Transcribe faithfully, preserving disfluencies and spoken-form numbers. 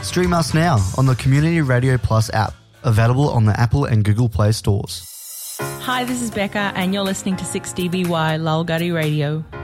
Stream us now on the Community Radio Plus app, available on the Apple and Google Play stores. Hi, this is Becca and you're listening to six D B Y Lulgutty Radio.